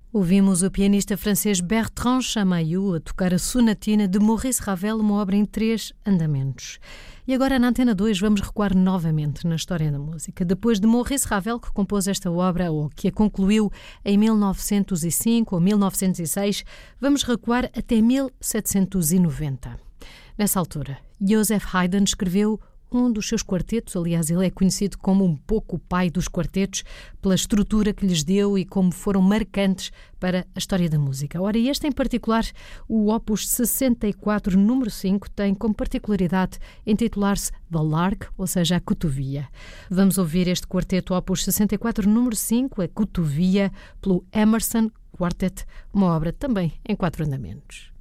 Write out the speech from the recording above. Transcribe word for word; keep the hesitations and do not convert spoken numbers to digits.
Ouvimos o pianista francês Bertrand Chamayou a tocar a Sonatina de Maurice Ravel, uma obra em três andamentos. E agora na Antena dois vamos recuar novamente na história da música. Depois de Maurice Ravel, que compôs esta obra ou que a concluiu em mil novecentos e cinco ou mil novecentos e seis, vamos recuar até mil setecentos e noventa. Nessa altura, Joseph Haydn escreveu um dos seus quartetos. Aliás, ele é conhecido como um pouco o pai dos quartetos pela estrutura que lhes deu e como foram marcantes para a história da música. Ora, este em particular, o Opus sessenta e quatro, número cinco, tem como particularidade intitular-se The Lark, ou seja, a cotovia. Vamos ouvir este quarteto Opus sessenta e quatro, número cinco, a cotovia, pelo Emerson Quartet, uma obra também em quatro andamentos.